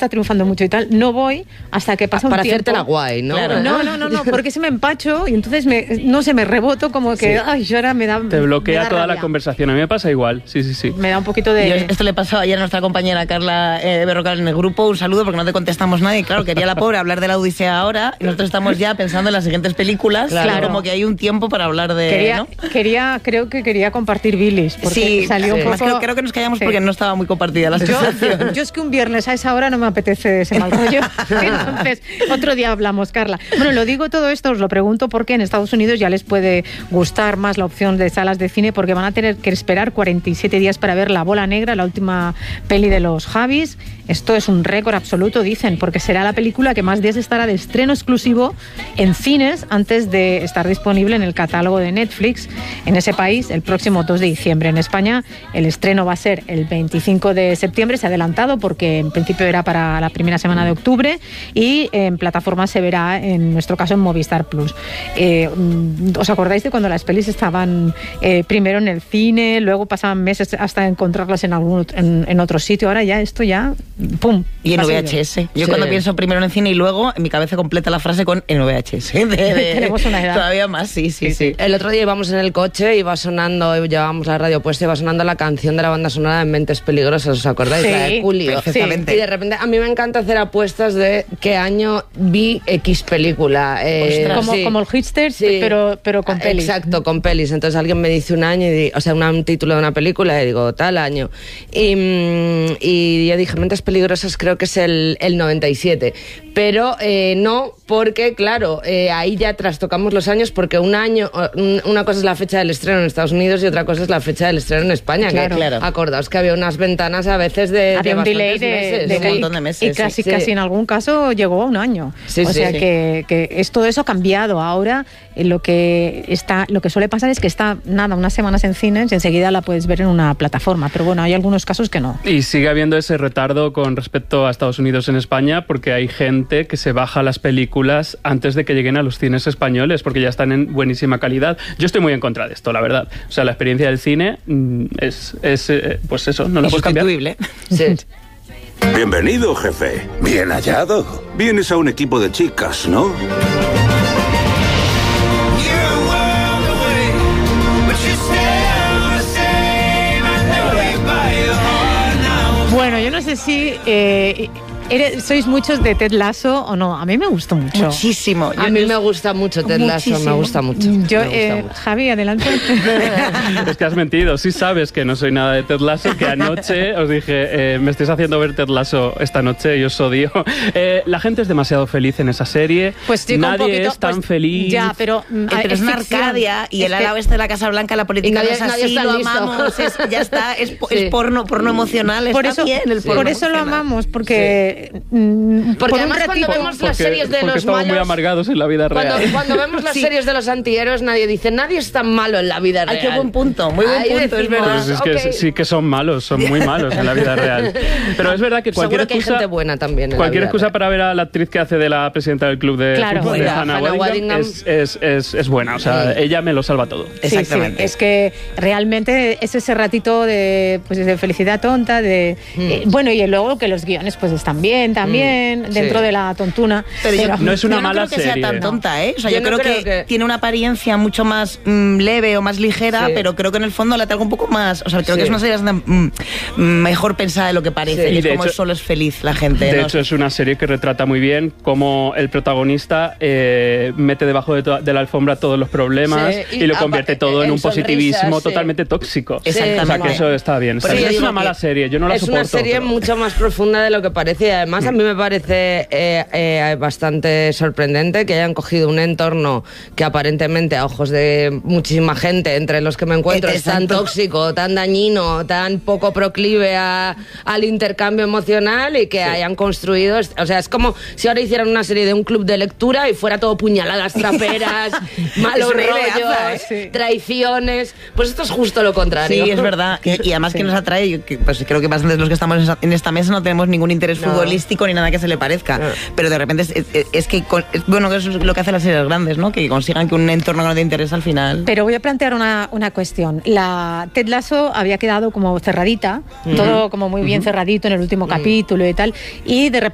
está triunfando mucho y tal, no voy hasta que pasa un tiempo. Para hacerte la guay, ¿no? Claro. No, porque se me empacho y entonces me reboto como que, yo ahora me da. Te bloquea toda rabia. la conversación. A mí me pasa igual, sí. Me da un poquito de. Esto le pasó ayer a nuestra compañera Carla Berrocal en el grupo. Un saludo porque no te contestamos nadie. Claro, quería la pobre hablar de la Odisea ahora y nosotros estamos ya pensando en las siguientes películas. Claro. Como que hay un tiempo para hablar de. Creo que quería compartir bilis porque salió un poco. Creo que nos callamos porque no estaba muy compartida la sensación. Yo es que un viernes a esa hora no me apetece ese mal rollo. Entonces, otro día hablamos, Carla. Bueno, lo digo todo esto, os lo pregunto porque en Estados Unidos ya les puede gustar más la opción de salas de cine porque van a tener que esperar 47 días para ver La Bola Negra, la última peli de los Javis. Esto es un récord absoluto, dicen, porque será la película que más días estará de estreno exclusivo en cines antes de estar disponible en el catálogo de Netflix en ese país el próximo 2 de diciembre. En España el estreno va a ser el 25 de septiembre, se ha adelantado porque en principio era para la primera semana de octubre y en plataformas se verá, en nuestro caso, en Movistar Plus. ¿Os acordáis de cuando las pelis estaban primero en el cine, luego pasaban meses hasta encontrarlas en otro sitio? Ahora ya esto ya, ¡pum! Y en VHS. Yo cuando pienso primero en el cine y luego en mi cabeza completa la frase con en VHS. Tenemos una edad. Todavía más, sí. El otro día íbamos en el coche, iba sonando, llevábamos la radio puesta, iba sonando la canción de la banda sonora de Mentes Peligrosas, ¿os acordáis? Sí, la de Julio. perfectamente. Y de repente, a mí me encanta hacer apuestas de qué año vi X película. Como el Hitster, pero con pelis. Exacto, con pelis. Entonces alguien me dice un año, un título de una película y digo, tal año. Y yo dije, Mentes Peligrosas creo que es el 97. Pero no, porque claro, ahí ya trastocamos los años, porque una cosa es la fecha del estreno en Estados Unidos y otra cosa es la fecha del estreno en España. Claro. Acordaos que había unas ventanas a veces de un delay meses. de un montón de meses. Y casi en algún caso llegó a un año. Que todo eso ha cambiado. Ahora lo que suele pasar es que está unas semanas en cines y enseguida la puedes ver en una plataforma. Pero bueno, hay algunos casos que no. Y sigue habiendo ese retardo con respecto a Estados Unidos en España porque hay gente que se baja las películas antes de que lleguen a los cines españoles porque ya están en buenísima calidad. Yo estoy muy en contra de esto, la verdad. O sea, la experiencia del cine es pues eso, no la puedes cambiar. Sí. Bienvenido, jefe. Bien hallado. Vienes a un equipo de chicas, ¿no? Bueno, yo no sé si sois muchos de Ted Lasso o no. A mí me gustó mucho. Muchísimo. A mí me gusta mucho Ted Lasso, me gusta mucho. Javi, adelante. Es que has mentido. Sí sabes que no soy nada de Ted Lasso, que anoche os dije, me estáis haciendo ver Ted Lasso esta noche y os odio. La gente es demasiado feliz en esa serie. Pues nadie es tan feliz. Ya, pero es una Arcadia y el ala oeste de la Casa Blanca, la política no es así, lo amamos, ya está, es porno emocional. Por eso lo amamos, porque además cuando vemos las series de los estamos malos, muy amargados en la vida real. Cuando vemos las series de los antihéroes, nadie dice, nadie es tan malo en la vida real. Ay, qué buen punto, muy buen punto, es verdad. Pues es que sí que son malos, son muy malos en la vida real. Pero es verdad que cualquier Seguro que hay gente buena también en cualquier la vida excusa real. para ver a la actriz que hace de la presidenta del club de fútbol de Hannah Waddingham es buena. O sea, ella me lo salva todo. Exactamente. Sí, es que realmente es ese ratito de felicidad tonta, bueno, y luego que los guiones pues están bien también, dentro de la tontuna. Pero no es una mala serie. No creo que sea tan tonta, ¿eh? O sea, yo no creo que tiene una apariencia mucho más leve o más ligera, pero creo que en el fondo la traigo un poco más. O sea, creo que es una serie mejor pensada de lo que parece. Y es como solo es feliz la gente. De hecho, es una serie que retrata muy bien cómo el protagonista mete debajo de la alfombra todos los problemas y lo convierte todo en un positivismo totalmente tóxico. Exactamente. O sea, que eso está bien. Es una mala serie, yo no la soporto. Es una serie mucho más profunda de lo que parece y además a mí me parece bastante sorprendente que hayan cogido un entorno que aparentemente a ojos de muchísima gente, entre los que me encuentro, es tan tóxico, tan dañino, tan poco proclive al intercambio emocional y que hayan construido, o sea, es como si ahora hicieran una serie de un club de lectura y fuera todo puñaladas traperas, malos rollos, traiciones. Pues esto es justo lo contrario. Sí, es verdad. Y además que nos atrae, pues creo que bastantes de los que estamos en esta mesa no tenemos ningún interés futbolístico ni nada que se le parezca. Pero de repente es que bueno, eso es lo que hacen las series grandes, ¿no? Que consigan que un entorno que no te interesa al final. Pero voy a plantear una cuestión. La Ted Lasso había quedado como cerradita, todo como muy bien cerradito en el último capítulo y tal, y de repente